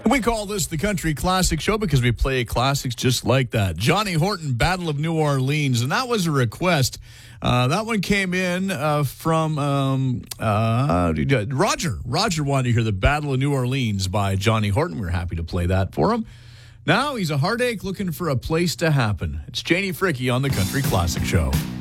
We call this the Country Classic Show because we play classics just like that. Johnny Horton, Battle of New Orleans, and that was a request. That one came in from Roger. Roger wanted to hear the Battle of New Orleans by Johnny Horton. We're happy to play that for him. Now he's a heartache looking for a place to happen. It's Janie Fricke on the Country Classic Show.